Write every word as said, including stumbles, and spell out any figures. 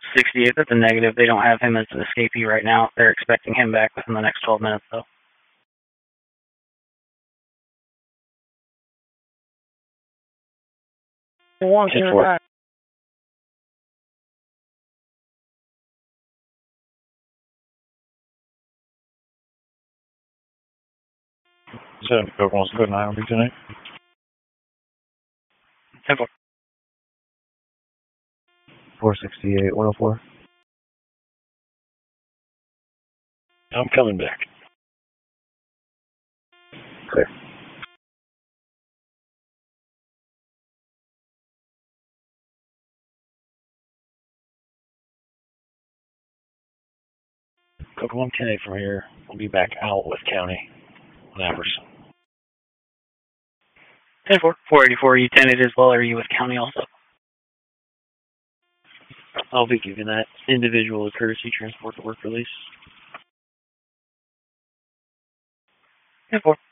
sixty-eight, that's a negative. They don't have him as an escapee right now. They're expecting him back within the next twelve minutes, though. One, ten four. Seven, Coke wants to go nine on me tonight. ten four. four sixty-eight, one oh four. I'm coming back. Clear. Coke one ten eight from here. We'll be back out with county on Amherst. ten four. four eighty-four, are you ten eight as well, or are you with county also? I'll be giving that individual a courtesy transport to work release. ten four.